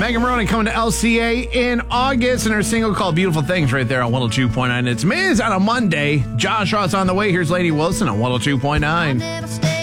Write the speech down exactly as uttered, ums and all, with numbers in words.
Megan Maroney coming to L C A in August, and her single called Beautiful Things right there on one oh two point nine. It's Miz on a Monday. Josh Ross on the way. Here's Lady Wilson on one oh two point nine.